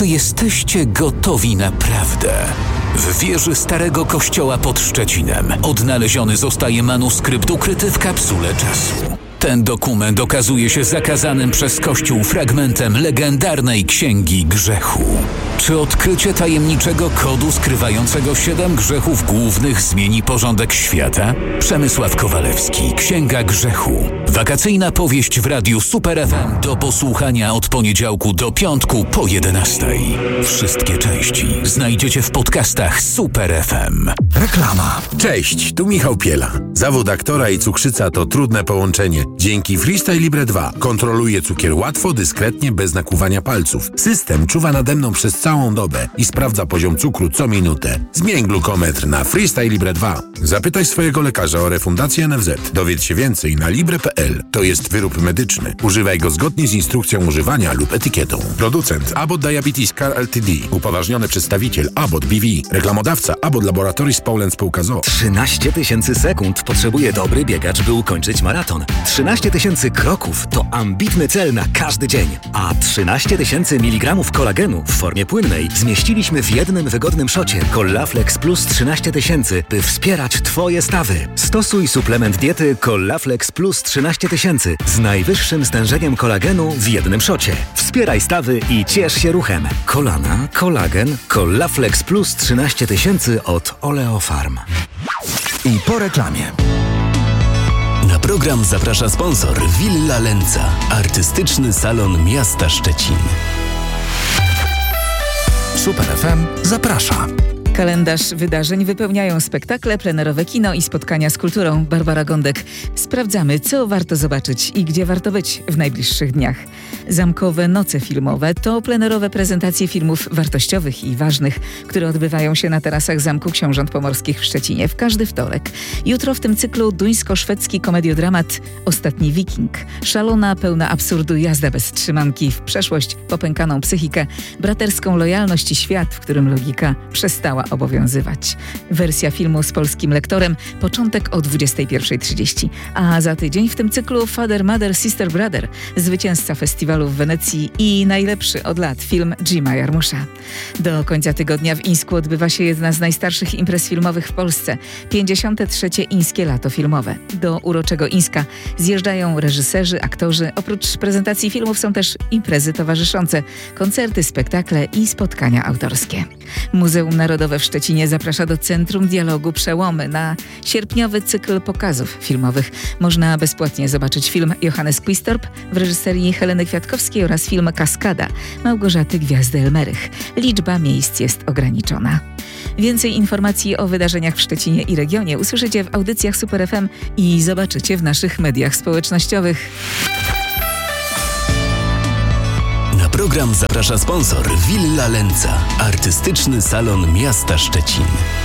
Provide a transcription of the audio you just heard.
Czy jesteście gotowi naprawdę? W wieży Starego Kościoła pod Szczecinem odnaleziony zostaje manuskrypt ukryty w kapsule czasu. Ten dokument okazuje się zakazanym przez Kościół fragmentem legendarnej Księgi Grzechu. Czy odkrycie tajemniczego kodu skrywającego 7 grzechów głównych zmieni porządek świata? Przemysław Kowalewski, Księga Grzechu. Wakacyjna powieść w radiu Super FM do posłuchania od poniedziałku do piątku po 11:00. Wszystkie części znajdziecie w podcastach Super FM. Reklama. Cześć, tu Michał Piela. Zawód aktora i cukrzyca to trudne połączenie. Dzięki Freestyle Libre 2 kontroluję cukier łatwo, dyskretnie, bez nakłuwania palców. System czuwa nade mną przez całą dobę i sprawdza poziom cukru co minutę. Zmień glukometr na Freestyle Libre 2. Zapytaj swojego lekarza o refundację NFZ. Dowiedz się więcej na libre.pl. To jest wyrób medyczny. Używaj go zgodnie z instrukcją używania lub etykietą. Producent Abbott Diabetes Care Ltd. Upoważniony przedstawiciel Abbott BV. Reklamodawca Abbott Laboratories Poland Spółka z o.o. 13 000 sekund potrzebuje dobry biegacz, by ukończyć maraton. 13 000 kroków to ambitny cel na każdy dzień. A 13 000 mg kolagenu w formie płynnej zmieściliśmy w jednym wygodnym szocie Collaflex Plus 13 000, by wspierać Twoje stawy. Stosuj suplement diety Collaflex Plus 13 000 z najwyższym stężeniem kolagenu w jednym szocie. Wspieraj stawy i ciesz się ruchem. Kolana, kolagen, Collaflex Plus 13 000 od Oleofarm. I po reklamie. Na program zaprasza sponsor Villa Lenza, artystyczny salon miasta Szczecin. Super FM zaprasza. Kalendarz wydarzeń wypełniają spektakle, plenerowe kino i spotkania z kulturą. Barbara Gądek. Sprawdzamy, co warto zobaczyć i gdzie warto być w najbliższych dniach. Zamkowe noce filmowe to plenerowe prezentacje filmów wartościowych i ważnych, które odbywają się na tarasach Zamku Książąt Pomorskich w Szczecinie w każdy wtorek. Jutro w tym cyklu duńsko-szwedzki komediodramat Ostatni Wiking. Szalona, pełna absurdu jazda bez trzymanki w przeszłość, popękaną psychikę, braterską lojalność i świat, w którym logika przestała obowiązywać. Wersja filmu z polskim lektorem, początek o 21:30. A za tydzień w tym cyklu Father, Mother, Sister, Brother, zwycięzca festiwalu w Wenecji i najlepszy od lat film Jima Jarmusza. Do końca tygodnia w Ińsku odbywa się jedna z najstarszych imprez filmowych w Polsce. 53. Ińskie Lato Filmowe. Do uroczego Ińska zjeżdżają reżyserzy, aktorzy. Oprócz prezentacji filmów są też imprezy towarzyszące, koncerty, spektakle i spotkania autorskie. Muzeum Narodowe w Szczecinie zaprasza do Centrum Dialogu Przełomy na sierpniowy cykl pokazów filmowych. Można bezpłatnie zobaczyć film Johannes Quistorp w reżyserii Heleny Kwiatkowskiej oraz film Kaskada Małgorzaty Gwiazdy-Elmerych. Liczba miejsc jest ograniczona. Więcej informacji o wydarzeniach w Szczecinie i regionie usłyszycie w audycjach Super FM i zobaczycie w naszych mediach społecznościowych. Na program zaprasza sponsor Villa Lenza, artystyczny salon miasta Szczecin.